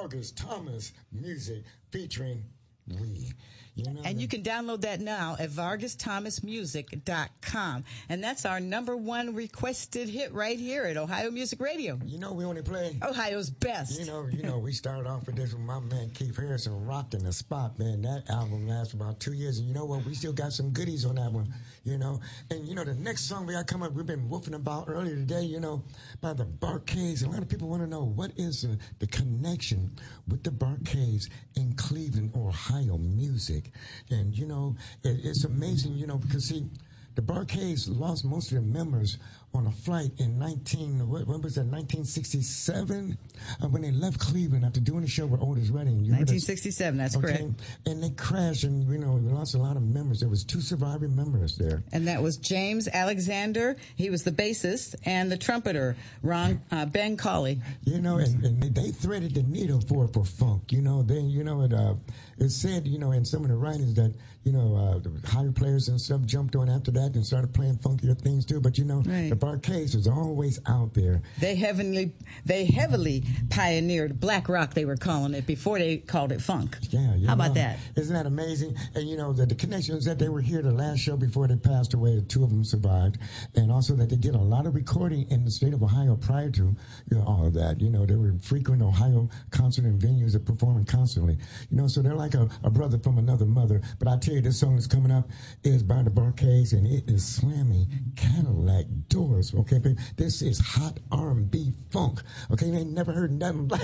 Vargas Thomas music featuring We. And you can download that now at vargasthomasmusic.com. And that's our number one requested hit right here at Ohio Music Radio. We only play Ohio's best. We started off with this with my man Keith Harrison, Rockin' the Spot, man. That album lasted about 2 years. And you know what? We still got some goodies on that one, And, the next song we got coming up, we've been woofing about earlier today, by the Bar-Kays. A lot of people want to know what is the connection with the Bar-Kays in Cleveland, Ohio music. And, it's amazing, because, see, the Bar-Kays lost most of their members on a flight in 1967, when they left Cleveland after doing a show with Otis Redding. 1967, that's correct. And they crashed, and, we lost a lot of members. There was 2 surviving members there. And that was James Alexander. He was the bassist, and the trumpeter, Ben Colley. And they threaded the needle for funk. It said, in some of the writings that, the higher players and stuff jumped on after that and started playing funkier things too. But, right. The Bar-Kays was always out there. They heavily pioneered black rock, they were calling it, before they called it funk. Yeah. How about that? Isn't that amazing? And, the connection is that they were here the last show before they passed away. 2 of them survived. And also that they did a lot of recording in the state of Ohio prior to, all of that. They were frequent Ohio concert and venues that performing constantly. So they're like a brother from another mother. But I tell you, this song that's coming up is by the Bar-Kays, and it is slamming Cadillac Doors. Okay, baby? This is hot R&B funk. Okay, they ain't never heard nothing like